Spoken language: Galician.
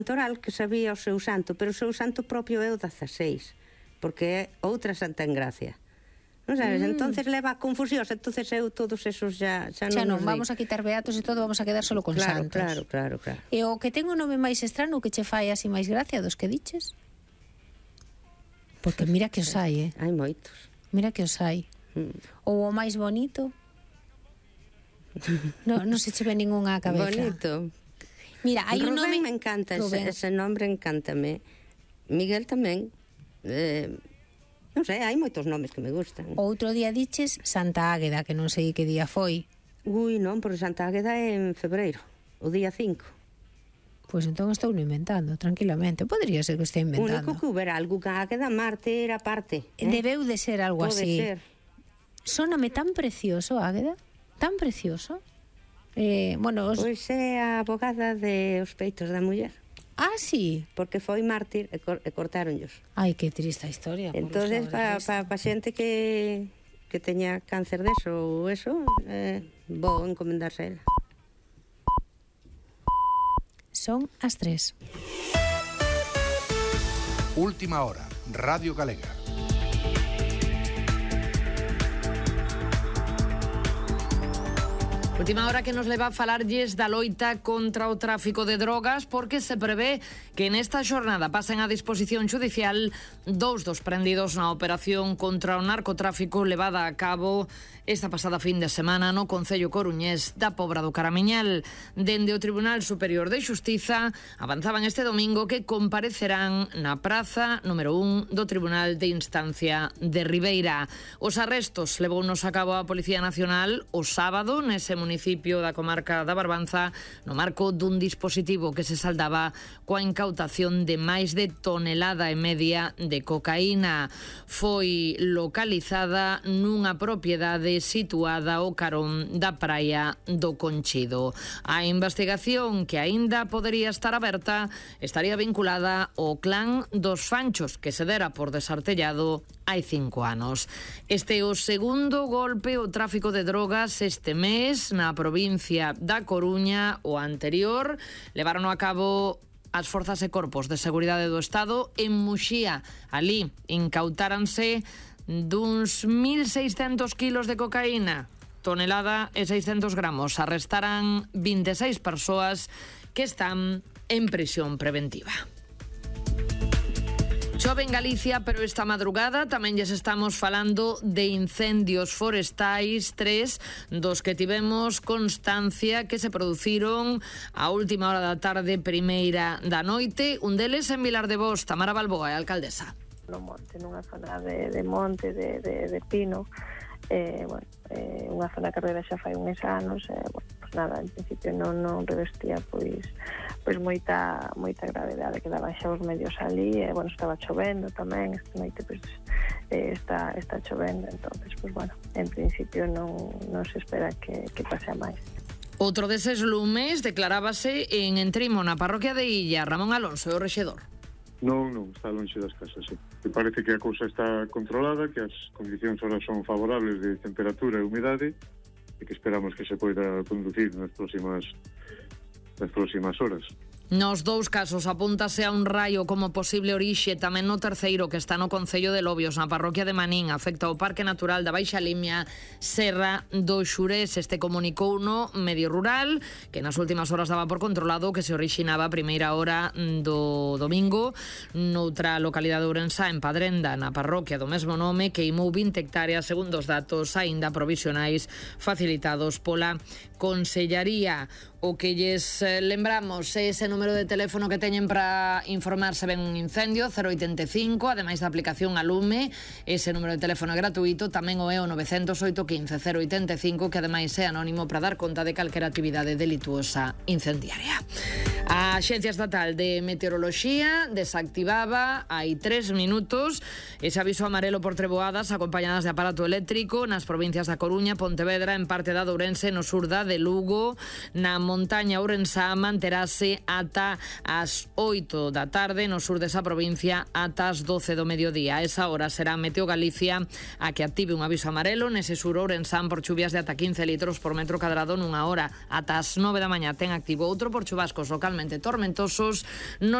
Toral que sabía o seu santo, pero o seu santo propio é o 16, porque é outra Santa Engracia. Non sabes? Entonces leva a confusións, entonces eu todos esos xa non vamos a quitar beatos e todo, vamos a quedar solo con santos. Claro. E o que ten o nome máis estrano, que che fai así máis gracia dos que diches? Porque mira que os hai, Hai moitos. Mira que os hai. Ou o máis bonito? Non se che ve ningunha á cabeza. Bonito. Mira, hai un nome... Rubén me encanta, ese nombre encántame. Miguel tamén. Non sei, hai moitos nomes que me gustan. Outro día diches Santa Águeda, que non sei que día foi. Ui, non, porque Santa Águeda é en febreiro, o día 5. Pois entón estou inventando, tranquilamente. Podría ser que estea inventando. Único que houbera algo que Águeda Marte era parte. Debeu de ser algo Pode así. ser. Sóname tan precioso, Águeda. Tan precioso. Pois é a abogada de os peitos da muller. Ah, sí? Porque foi mártir e cortáronllos. Ai, que triste a historia. Entonces, para xente que teña cáncer deso ou eso, vou encomendarse a ela. Son as 3. Última hora, Radio Galega. Última hora que nos leva a falarlles da loita contra o tráfico de drogas, porque se prevé que nesta xornada pasen a disposición judicial 2 dos prendidos na operación contra o narcotráfico levada a cabo esta pasada fin de semana no Concello Coruñés da Pobra do Caramiñal. Dende o Tribunal Superior de Xustiza avanzaban este domingo que comparecerán na praza número 1 do Tribunal de Instancia de Ribeira. Os arrestos levounos a cabo a Policía Nacional o sábado nese municipio da comarca da Barbanza no marco dun dispositivo que se saldaba coa incautación de máis de 1,5 tonelada de cocaína. Foi localizada nunha propiedade situada ao carón da praia do Conchido. A investigación, que aínda podería estar aberta, estaría vinculada ao clan dos Fanchos, que se dera por desartellado hai 5 anos. Este é o segundo golpe ao tráfico de drogas este mes na provincia da Coruña. O anterior levaron a cabo as forzas e corpos de seguridade do Estado en Muxía. Ali incautáranse duns 1.600 kilos de cocaína, tonelada e 600 gramos. Arrestaran 26 persoas que están en prisión preventiva. Chove en Galicia, pero esta madrugada tamén lles estamos falando de incendios forestais, 3 dos que tivemos constancia que se produciron a última hora da tarde, primeira da noite. Un deles en Vilar de Bos. Tamara Balboa, a alcaldesa. No monte, nunha zona de monte, de pino, unha zona que revela xa fai uns anos, pues nada, en principio non revestía pois moita gravedade, que daban xa os medios ali, estaba chovendo tamén, esta noite pois está chovendo, entonces en principio non se espera que pase a máis. Outro deses lumes declarábase en Entrimo, na parroquia de Illa. Ramón Alonso, o rexedor. Non, está lonxe das casas, sí. Me parece que a cousa está controlada, que as condicións ahora son favorables de temperatura e humidade e que esperamos que se poida conducir nas próximas horas. Nos 2 casos apúntase a un raio como posible orixe, tamén no terceiro, que está no Concello de Lobios, na parroquia de Manín, afecta ao Parque Natural da Baixa Limia, Serra do Xurés. Este comunicou no medio rural, que nas últimas horas daba por controlado que se orixinaba a primeira hora do domingo noutra localidade ourensá, en Padrenda, na parroquia do mesmo nome, queimou 20 hectáreas, segundo os datos aínda provisionais facilitados pola Consellaría. O que lles lembramos é ese número de teléfono que teñen para informarse ben un incendio, 085, ademais da aplicación a Lume. Ese número de teléfono é gratuito, tamén o é o 908 15 085, que ademais é anónimo para dar conta de calquera actividade delituosa incendiaria. A Axencia Estatal de Meteoroloxía desactivaba hai 3 minutos ese aviso amarelo por treboadas acompañadas de aparato eléctrico nas provincias da Coruña, Pontevedra, en parte da de Ourense, no sur da de Lugo. Na montaña ourensá manterase a ata as 8 da tarde, no sur desa provincia ata as 12 do mediodía. A esa hora será Meteo Galicia a que active un aviso amarelo nese sur ourensán por chuvias de ata 15 litros por metro cadrado nunha hora. Ata as 9 da mañá ten activo outro por chubascos localmente tormentosos no